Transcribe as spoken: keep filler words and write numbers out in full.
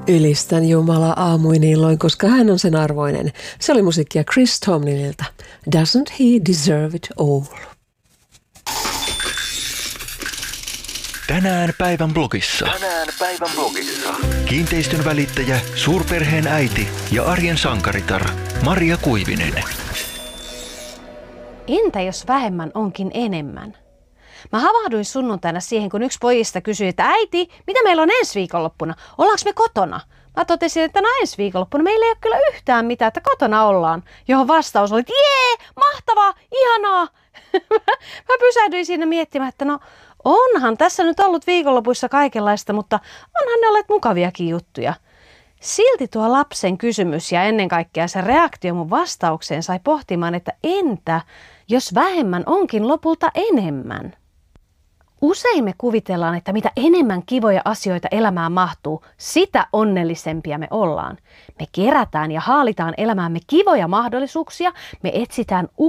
Ylistän Jumalaa aamuin illoin, koska hän on sen arvoinen. Se oli musiikkia Chris Tomlinilta. Doesn't he deserve it all? Tänään päivän blogissa. Tänään päivän blogissa. Kiinteistön välittäjä, suurperheen äiti ja arjen sankaritar Maria Kuivinen. Entä jos vähemmän onkin enemmän? Mä havahduin sunnuntaina siihen, kun yksi pojista kysyi, että äiti, mitä meillä on ensi viikonloppuna? Ollaanko me kotona? Mä totesin, että no ensi viikonloppuna meillä ei ole kyllä yhtään mitään, että kotona ollaan. Johon vastaus oli, että jee, mahtavaa, ihanaa. Mä pysähdyin siinä miettimään, että no onhan tässä nyt ollut viikonlopuissa kaikenlaista, mutta onhan ne olleet mukaviakin juttuja. Silti tuo lapsen kysymys ja ennen kaikkea se reaktio mun vastaukseen sai pohtimaan, että entä jos vähemmän onkin lopulta enemmän? Usein me kuvitellaan, että mitä enemmän kivoja asioita elämään mahtuu, sitä onnellisempia me ollaan. Me kerätään ja haalitaan elämäämme kivoja mahdollisuuksia, me etsitään